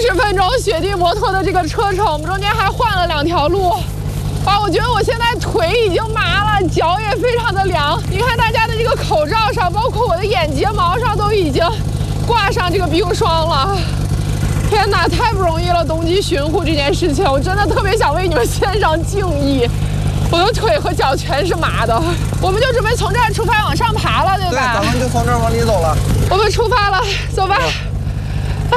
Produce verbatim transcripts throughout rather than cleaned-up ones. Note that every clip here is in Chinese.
十分钟雪地摩托的这个车程，我们中间还换了两条路。啊，我觉得我现在腿已经麻了，脚也非常的凉。你看大家的这个口罩上，包括我的眼睫毛上都已经挂上这个冰霜了。天哪，太不容易了！冬季巡护这件事情，我真的特别想为你们献上敬意。我的腿和脚全是麻的。我们就准备从这儿出发往上爬了，对吧？ 对，咱们就从这儿往里走了。 我们出发了，走吧。哎。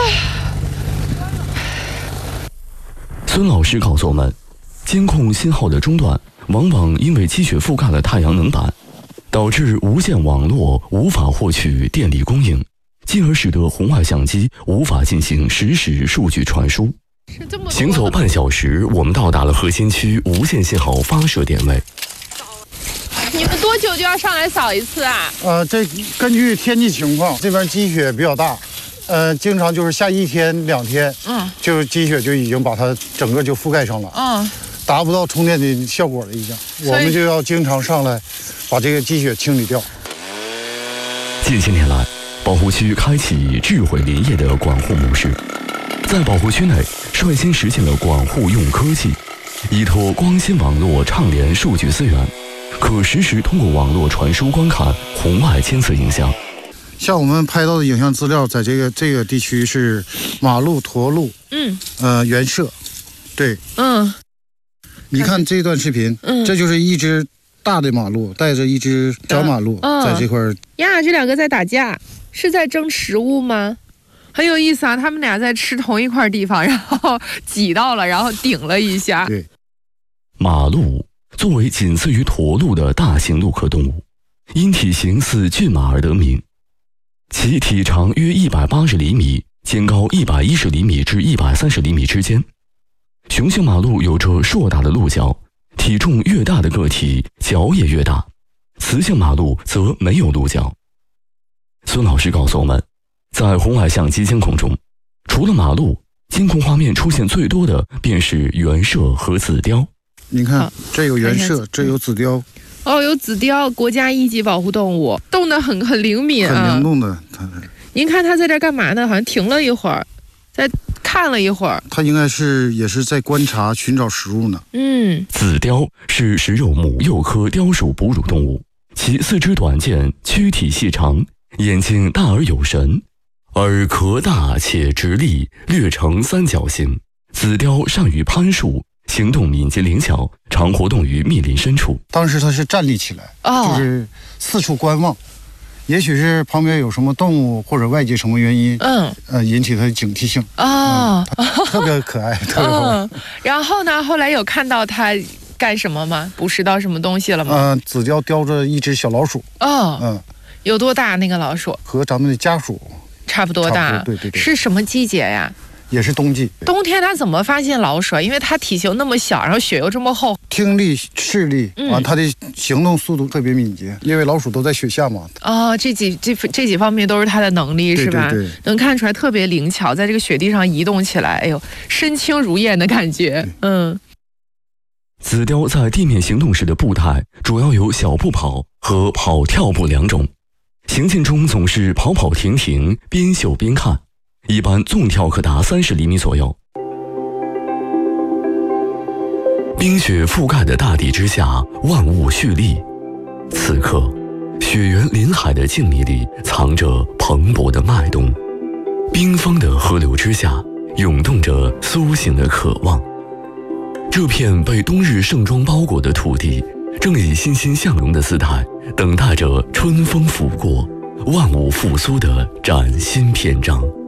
孙老师告诉我们，监控信号的中断往往因为积雪覆盖了太阳能板，导致无线网络无法获取电力供应，进而使得红外相机无法进行实时数据传输。行走半小时，我们到达了核心区无线信号发射点位。 你们多久就要上来扫一次啊？ 呃，这根据天气情况，这边积雪比较大，呃，经常就是下一天两天，嗯，就是积雪就已经把它整个就覆盖上了，嗯，达不到充电的效果了已经。我们就要经常上来，把这个积雪清理掉。 近些年来，保护区开启智慧林业的管护模式，在保护区内率先实现了管护用科技，依托光纤网络畅联数据资源，可实时通过网络传输观看红外监测影像。 像我们拍到的影像资料，在这个这个地区是马路、驼路，嗯，呃，原社，对，嗯，你看这段视频，嗯，这就是一只大的马路带着一只小马路、嗯、在这块儿呀，这两个在打架，是在争食物吗？很有意思啊，他们俩在吃同一块地方，然后挤到了，然后顶了一下。 对， 马路作为仅次于驼鹿的大型陆科动物，因体型似骏马而得名。其体长约一百八十厘米，肩高一百一十厘米至一百三十厘米之间。雄性马鹿有着硕大的鹿角，体重越大的个体角也越大。雌性马鹿则没有鹿角。孙老师告诉我们，在红外相机监控中，除了马鹿，监控画面出现最多的便是原社和紫貂。 您看，这有原社，这有紫貂。 哦，有紫貂，国家一级保护动物，动得很很灵敏啊， 很灵动的。它， 您看它在这干嘛呢？好像停了一会儿，在看了一会儿。 它应该是也是在观察、寻找食物呢。 嗯，紫貂是食肉目鼬科貂属哺乳动物，其四肢短健，躯体细长，眼睛大而有神，耳壳大且直立，略呈三角形。紫貂善于攀树，行动敏捷灵巧，常活动于密林深处。 当时它是站立起来，哦、就是四处观望，也许是旁边有什么动物或者外界什么原因，嗯，呃，引起它的警惕性。哦，嗯、特别可爱，特别好玩。 嗯、然后呢，后来有看到它干什么吗？捕食到什么东西了吗？ 嗯、呃，紫貂叼着一只小老鼠。哦，嗯， 有多大那个老鼠？ 和咱们的家鼠差不多大。 差不多，对对对。 是什么季节呀？ 也是冬季。 冬天它怎么发现老鼠？因为它体型那么小，然后雪又这么厚， 听力、视力，完、嗯、它的行动速度特别敏捷，因为老鼠都在雪下嘛。 哦，这几这这几方面都是它的能力，是吧？ 对对对， 能看出来特别灵巧，在这个雪地上移动起来，哎呦，身轻如燕的感觉。嗯。 紫貂在地面行动时的步态主要有小步跑和跑跳步两种，行进中总是跑跑停停，边嗅边看。一般纵跳可达三十厘米左右。冰雪覆盖的大地之下，万物蓄力。此刻，雪原林海的静谧里藏着蓬勃的脉动，冰封的河流之下涌动着苏醒的渴望。这片被冬日盛装包裹的土地，正以欣欣向荣的姿态，等待着春风拂过，万物复苏的崭新篇章。